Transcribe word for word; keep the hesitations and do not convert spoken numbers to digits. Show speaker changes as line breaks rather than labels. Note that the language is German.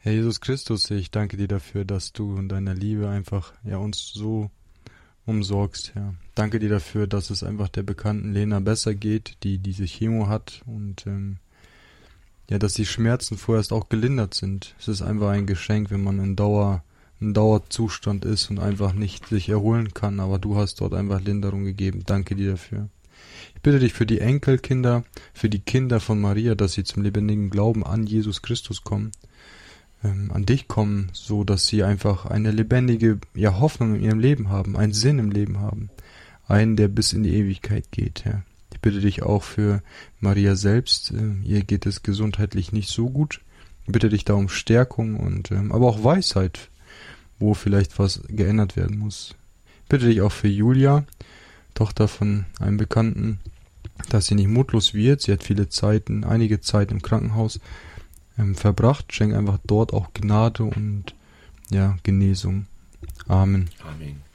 Herr Jesus Christus, ich danke dir dafür, dass du in deiner Liebe einfach ja uns so umsorgst, Herr. Danke dir dafür, dass es einfach der bekannten Lena besser geht, die diese Chemo hat und ähm, ja, dass die Schmerzen vorerst auch gelindert sind. Es ist einfach ein Geschenk, wenn man in Dauer in Dauerzustand ist und einfach nicht sich erholen kann, aber du hast dort einfach Linderung gegeben. Danke dir dafür. Ich bitte dich für die Enkelkinder, für die Kinder von Maria, dass sie zum lebendigen Glauben an Jesus Christus kommen, ähm, an dich kommen, so dass sie einfach eine lebendige ja, Hoffnung in ihrem Leben haben, einen Sinn im Leben haben, einen, der bis in die Ewigkeit geht, Herr. Ich bitte dich auch für Maria selbst, äh, ihr geht es gesundheitlich nicht so gut. Ich bitte dich da um Stärkung und ähm, aber auch Weisheit, wo vielleicht was geändert werden muss. Ich bitte dich auch für Julia, Tochter von einem Bekannten, dass sie nicht mutlos wird. Sie hat viele Zeiten, einige Zeit im Krankenhaus ähm, verbracht. Schenk einfach dort auch Gnade und ja, Genesung. Amen.
Amen.